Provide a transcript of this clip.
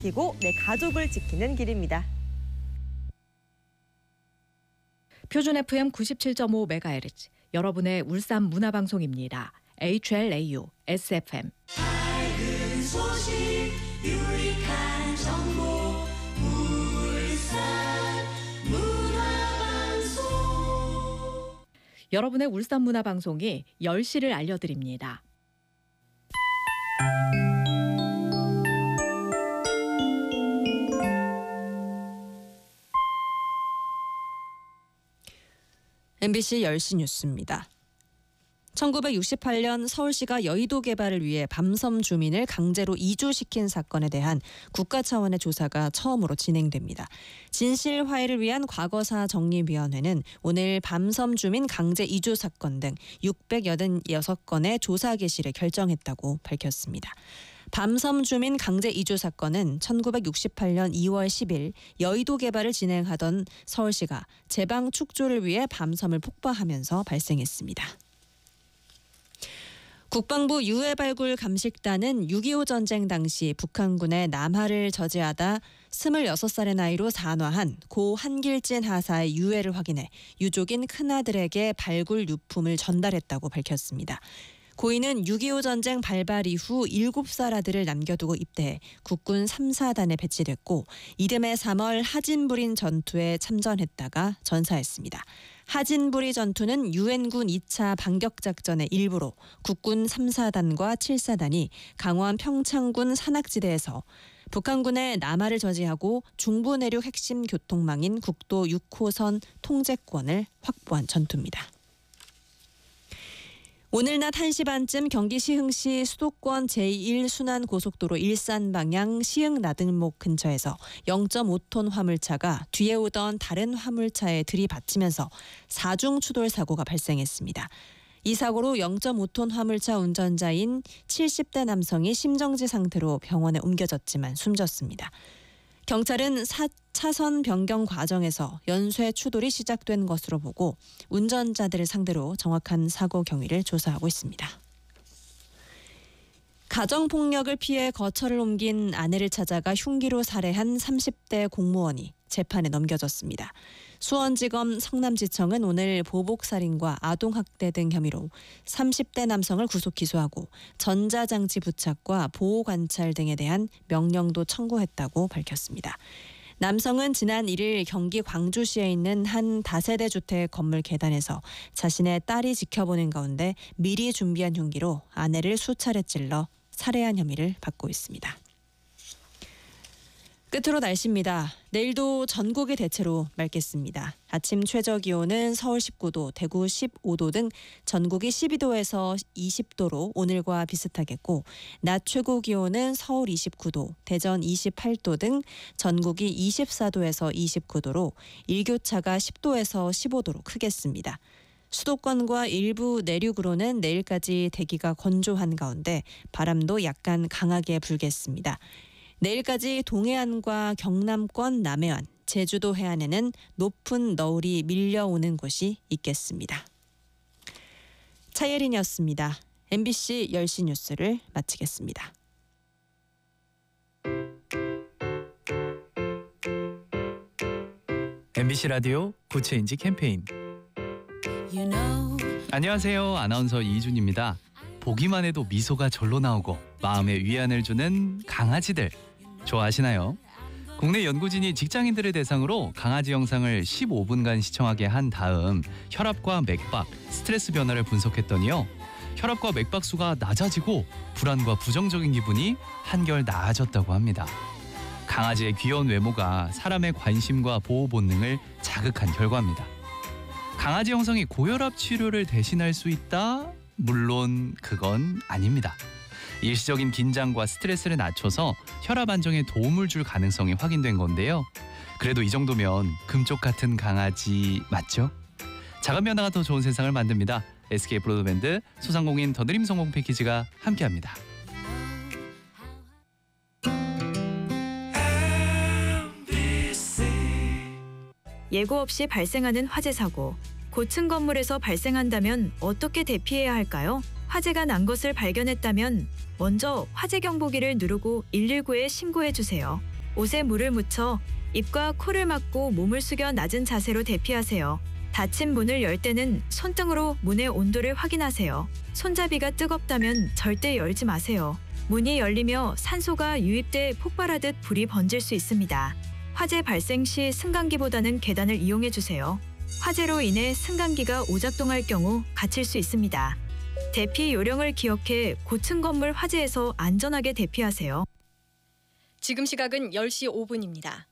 지키고 내 가족을 지키는 길입니다. 표준 FM 97.5MHz 여러분의 울산 문화방송입니다. HLAU SFM. 밝은 소식 유익한 정보 울산 문화방송. 여러분의 울산 문화방송이 10시를 알려드립니다. MBC 10시 뉴스입니다. 1968년 서울시가 여의도 개발을 위해 밤섬 주민을 강제로 이주시킨 사건에 대한 국가 차원의 조사가 처음으로 진행됩니다. 진실 화해를 위한 과거사 정립위원회는 오늘 밤섬 주민 강제 이주 사건 등 686건의 조사 개시를 결정했다고 밝혔습니다. 밤섬 주민 강제 이주 사건은 1968년 2월 10일 여의도 개발을 진행하던 서울시가 제방 축조를 위해 밤섬을 폭파하면서 발생했습니다. 국방부 유해 발굴 감식단은 6.25 전쟁 당시 북한군의 남하를 저지하다 26살의 나이로 산화한 고 한길진 하사의 유해를 확인해 유족인 큰아들에게 발굴 유품을 전달했다고 밝혔습니다. 고인은 6.25 전쟁 발발 이후 7살 아들을 남겨두고 입대해 국군 3사단에 배치됐고 이듬해 3월 하진부린 전투에 참전했다가 전사했습니다. 하진부리 전투는 유엔군 2차 반격작전의 일부로 국군 3사단과 7사단이 강원 평창군 산악지대에서 북한군의 남하를 저지하고 중부 내륙 핵심 교통망인 국도 6호선 통제권을 확보한 전투입니다. 오늘 낮 1시 반쯤 경기 시흥시 수도권 제1순환고속도로 일산 방향 시흥 나들목 근처에서 0.5톤 화물차가 뒤에 오던 다른 화물차에 들이받치면서 4중 추돌 사고가 발생했습니다. 이 사고로 0.5톤 화물차 운전자인 70대 남성이 심정지 상태로 병원에 옮겨졌지만 숨졌습니다. 경찰은 차선 변경 과정에서 연쇄 추돌이 시작된 것으로 보고 운전자들을 상대로 정확한 사고 경위를 조사하고 있습니다. 가정폭력을 피해 거처를 옮긴 아내를 찾아가 흉기로 살해한 30대 공무원이 재판에 넘겨졌습니다. 수원지검 성남지청은 오늘 보복살인과 아동학대 등 혐의로 30대 남성을 구속 기소하고 전자장치 부착과 보호관찰 등에 대한 명령도 청구했다고 밝혔습니다. 남성은 지난 1일 경기 광주시에 있는 한 다세대 주택 건물 계단에서 자신의 딸이 지켜보는 가운데 미리 준비한 흉기로 아내를 수차례 찔러 살해한 혐의를 받고 있습니다. 끝으로 날씨입니다. 내일도 전국이 대체로 맑겠습니다. 아침 최저 기온은 서울 19도, 대구 15도 등 전국이 12도에서 20도로 오늘과 비슷하겠고 낮 최고 기온은 서울 29도, 대전 28도 등 전국이 24도에서 29도로 일교차가 10도에서 15도로 크겠습니다. 수도권과 일부 내륙으로는 내일까지 대기가 건조한 가운데 바람도 약간 강하게 불겠습니다. 내일까지 동해안과 경남권 남해안, 제주도 해안에는 높은 너울이 밀려오는 곳이 있겠습니다. 차예린이었습니다. MBC 10시 뉴스를 마치겠습니다. MBC 라디오 고체인지 캠페인. 안녕하세요. 아나운서 이준입니다. 보기만 해도 미소가 절로 나오고 마음에 위안을 주는 강아지들 좋아하시나요? 국내 연구진이 직장인들을 대상으로 강아지 영상을 15분간 시청하게 한 다음 혈압과 맥박, 스트레스 변화를 분석했더니요. 혈압과 맥박 수가 낮아지고 불안과 부정적인 기분이 한결 나아졌다고 합니다. 강아지의 귀여운 외모가 사람의 관심과 보호 본능을 자극한 결과입니다. 강아지 영상이 고혈압 치료를 대신할 수 있다? 물론 그건 아닙니다. 일시적인 긴장과 스트레스를 낮춰서 혈압 안정에 도움을 줄 가능성이 확인된 건데요. 그래도 이 정도면 금쪽 같은 강아지 맞죠? 작은 변화가 더 좋은 세상을 만듭니다. SK 브로드밴드 소상공인 더드림 성공 패키지가 함께합니다. 예고 없이 발생하는 화재 사고. 고층 건물에서 발생한다면 어떻게 대피해야 할까요? 화재가 난 것을 발견했다면 먼저 화재 경보기를 누르고 119에 신고해 주세요. 옷에 물을 묻혀 입과 코를 막고 몸을 숙여 낮은 자세로 대피하세요. 닫힌 문을 열 때는 손등으로 문의 온도를 확인하세요. 손잡이가 뜨겁다면 절대 열지 마세요. 문이 열리며 산소가 유입돼 폭발하듯 불이 번질 수 있습니다. 화재 발생 시 승강기보다는 계단을 이용해 주세요. 화재로 인해 승강기가 오작동할 경우 갇힐 수 있습니다. 대피 요령을 기억해 고층 건물 화재에서 안전하게 대피하세요. 지금 시각은 10시 5분입니다.